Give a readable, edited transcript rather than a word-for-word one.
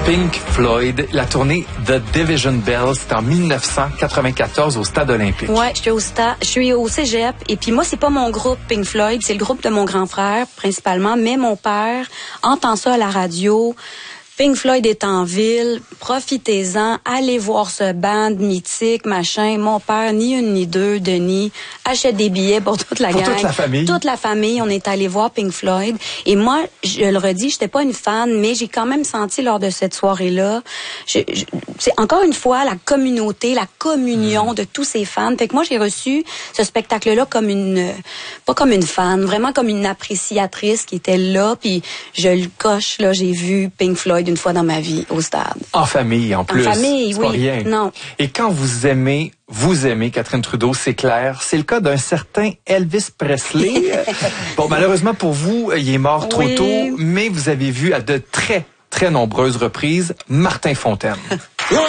Pink Floyd, la tournée The Division Bell, c'était en 1994 au Stade olympique. Ouais, je suis au cégep, et puis moi, c'est pas mon groupe Pink Floyd, c'est le groupe de mon grand frère, principalement, mais mon père entend ça à la radio. Pink Floyd est en ville, profitez-en, allez voir ce band mythique, machin. Mon père, ni une ni deux, Denis, achète des billets pour toute la gang. Pour toute la famille. Toute la famille, on est allé voir Pink Floyd. Et moi, je le redis, j'étais pas une fan, mais j'ai quand même senti lors de cette soirée-là, c'est encore une fois la communauté, la communion de tous ces fans. Fait que moi, j'ai reçu ce spectacle-là comme pas comme une fan, vraiment comme une appréciatrice qui était là, puis je le coche, là, j'ai vu Pink Floyd une fois dans ma vie au stade. En famille, en plus. En famille, c'est oui. Pas rien. Non. Et quand vous aimez Catherine Trudeau, c'est clair. C'est le cas d'un certain Elvis Presley. Bon, malheureusement pour vous, il est mort trop tôt, mais vous avez vu à de très, très nombreuses reprises Martin Fontaine.